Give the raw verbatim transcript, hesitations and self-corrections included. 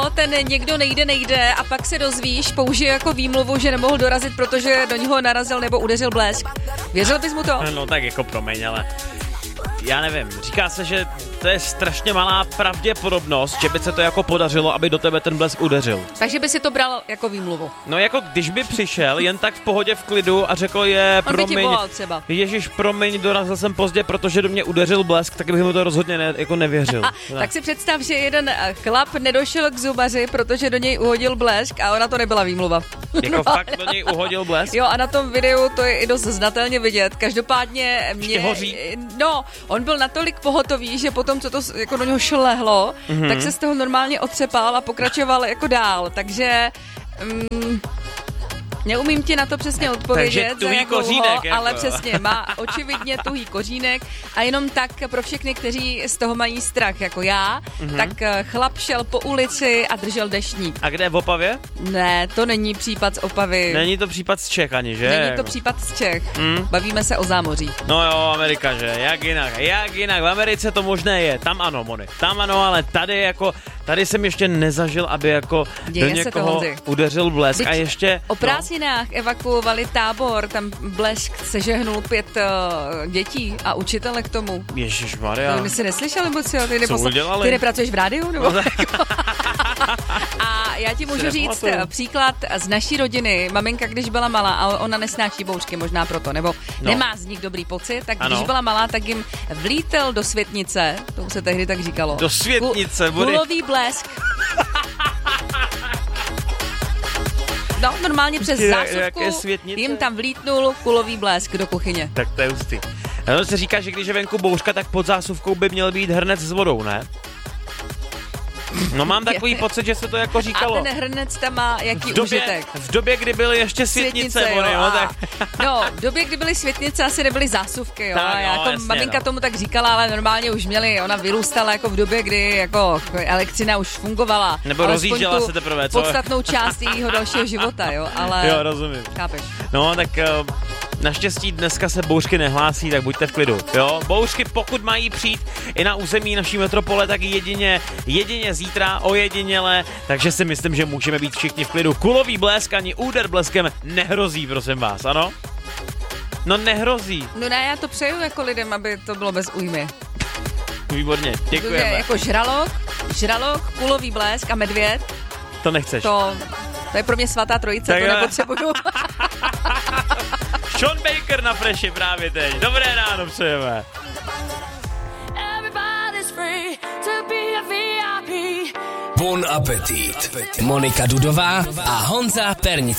ten někdo nejde, nejde a pak se dozvíš, použije jako výmluvu, že nemohl dorazit, protože do něho narazil nebo udeřil blesk. Věřil bys mu to? No tak jako promiň, ale já nevím, říká se, že to je strašně malá pravděpodobnost, že by se to jako podařilo, aby do tebe ten blesk udeřil. Takže by si to bral jako výmluvu. No jako když by přišel jen tak v pohodě v klidu a řekl je, On promiň, třeba. Ježiš, promiň, dorazil jsem pozdě, protože do mě udeřil blesk, tak bych mu to rozhodně ne, jako nevěřil. A, tak si představ, že jeden chlap nedošel k zubaři, protože do něj uhodil blesk a ona to nebyla výmluva. Jako no, fakt do něj uhodil blesk? Jo, a na tom videu to je i dost znatelně vidět. Každopádně mě... hoří? No, on byl natolik pohotový, že potom, co to jako do něho šlehlo, mm-hmm. tak se z toho normálně otřepal a pokračoval jako dál. Takže... Mm, neumím ti na to přesně odpovědět, takže tuhý kořínek, jako. Ale přesně, má očividně tuhý kořínek a jenom tak pro všechny, kteří z toho mají strach, jako já, mm-hmm. tak chlap šel po ulici a držel deštník. A kde, v Opavě? Ne, to není případ z Opavy. Není to případ z Čech ani, že? Není to případ z Čech. Mm? Bavíme se o zámoří. No jo, Amerika, že? Jak jinak, jak jinak, v Americe to možné je, tam ano, Moni, tam ano, ale tady jako, tady jsem ještě nezažil, aby jako Děje do někoho udeřil blesk. Byť a ještě... O prázdninách no. evakuovali tábor, tam blesk sežehnul pět uh, dětí a učitele k tomu. Ježišmarja. To jsi neslyšel, nebo co? Ty, co udělali? Ty nepracuješ v rádiu? Nebo? No, a já ti můžu říct příklad z naší rodiny. Maminka, když byla malá, a ona nesnáší bouřky, možná proto, nebo no. nemá z nich dobrý pocit, tak ano. když byla malá, tak jim vlítel do světnice, to se tehdy tak říkalo. Do světnice, bude. Kulový blesk. No, normálně přes zásuvku jim tam vlítnul kulový blesk do kuchyně. Tak to je hustý. No, se říká, že když je venku bouřka, tak pod zásuvkou by měl být hrnec s vodou, ne? No mám takový pocit, že se to jako říkalo. A ten hrnec tam má jaký v době, užitek? V době, kdy byly ještě světnice, světnice jo, no, tak... no, v době, kdy byly světnice, asi nebyly zásuvky, jo. Tak, a jako jasně, maminka no. tomu tak říkala, ale normálně už měli, ona vyrůstala jako v době, kdy jako elektřina už fungovala. Nebo rozjížděla se teprve, co? Podstatnou část jejího dalšího života, jo, ale... Jo, rozumím. Chápeš. No, tak... Uh... Naštěstí dneska se bouřky nehlásí, tak buďte v klidu. Jo, bouřky pokud mají přijít i na území naší metropole, tak jedině, jedině zítra, ojediněle, takže si myslím, že můžeme být všichni v klidu. Kulový blesk ani úder bleskem nehrozí, prosím vás, ano? No nehrozí. No ne, já to přeju jako lidem, aby to bylo bez újmy. Výborně, děkujeme. Jako žralok, žralok, kulový blesk a medvěd. To nechceš. To, to je pro mě svatá trojice, tak to nepotřebuju. Sean Baker na Freshi právě teď. Dobré ráno přejeme. Bon appetit. Monika Dudová a Honza Pernický.